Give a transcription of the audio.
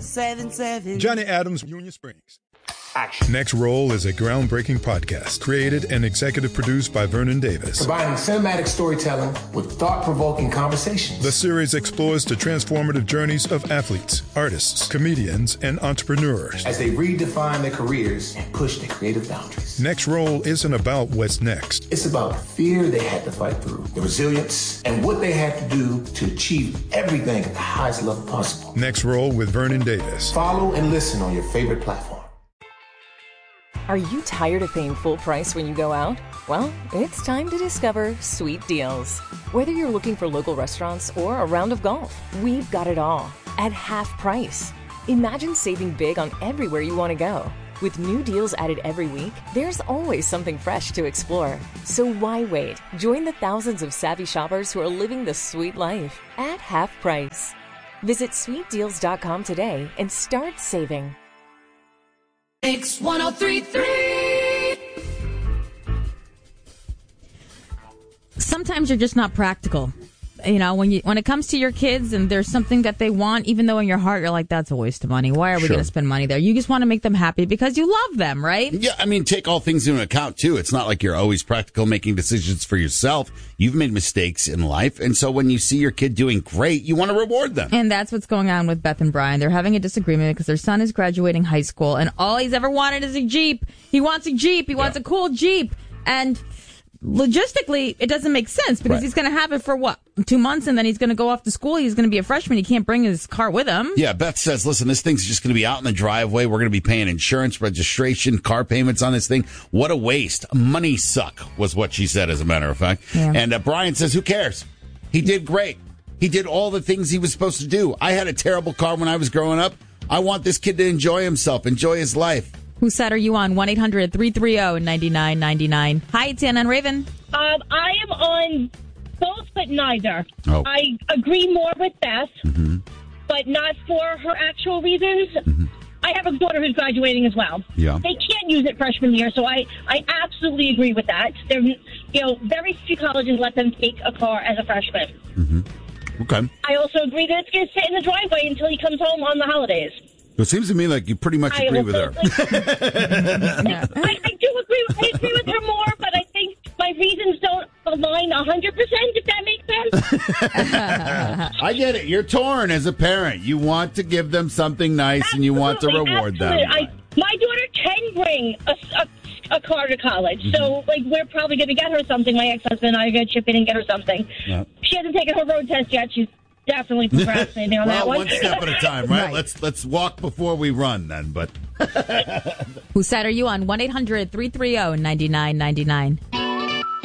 877. Johnny Adams, Union Springs. Action. Next Roll is a groundbreaking podcast created and executive produced by Vernon Davis. Combining cinematic storytelling with thought-provoking conversations. The series explores the transformative journeys of athletes, artists, comedians, and entrepreneurs as they redefine their careers and push their creative boundaries. Next Roll isn't about what's next. It's about the fear they had to fight through, the resilience, and what they had to do to achieve everything at the highest level possible. Next Roll with Vernon Davis. Follow and listen on your favorite platform. Are you tired of paying full price when you go out? Well, it's time to discover Sweet Deals. Whether you're looking for local restaurants or a round of golf, we've got it all at half price. Imagine saving big on everywhere you want to go. With new deals added every week, there's always something fresh to explore. So why wait? Join the thousands of savvy shoppers who are living the sweet life at half price. Visit sweetdeals.com today and start saving. Mix 103.3. Sometimes you're just not practical. You know, when it comes to your kids and there's something that they want, even though in your heart you're like, that's a waste of money. Why are we going to spend money there? You just want to make them happy because you love them, right? Yeah, I mean, take all things into account, too. It's not like you're always practical making decisions for yourself. You've made mistakes in life, and so when you see your kid doing great, you want to reward them. And that's what's going on with Beth and Brian. They're having a disagreement because their son is graduating high school, and all he's ever wanted is a Jeep. He wants a Jeep. He wants a cool Jeep. And logistically, it doesn't make sense because he's going to have it for 2 months, and then he's going to go off to school. He's going to be a freshman. He can't bring his car with him. Yeah, Beth says, listen, this thing's just going to be out in the driveway. We're going to be paying insurance, registration, car payments on this thing. What a waste. Money suck was what she said, as a matter of fact. Yeah. And Brian says, who cares? He did great. He did all the things he was supposed to do. I had a terrible car when I was growing up. I want this kid to enjoy himself, enjoy his life. Whose side are you on? 1-800-330-9999. Hi, it's Anna and Raven. I am on both, but neither. Oh. I agree more with Beth, but not for her actual reasons. I have a daughter who's graduating as well. Yeah. They can't use it freshman year, so I absolutely agree with that. There, very few colleges let them take a car as a freshman. Okay. I also agree that it's going to sit in the driveway until he comes home on the holidays. It seems to me like you pretty much agree with her. I do agree. I agree with her more, but I think my reasons don't align 100%, if that makes sense. I get it. You're torn as a parent. You want to give them something nice, and you want to reward them. My daughter can bring a car to college, so we're probably going to get her something. My ex-husband and I are going to chip in and get her something. Yep. She hasn't taken her road test yet. She's definitely procrastinating on that one. One step at a time, right? Let's walk before we run, then. But whose side are you on? 1-800-330-9999.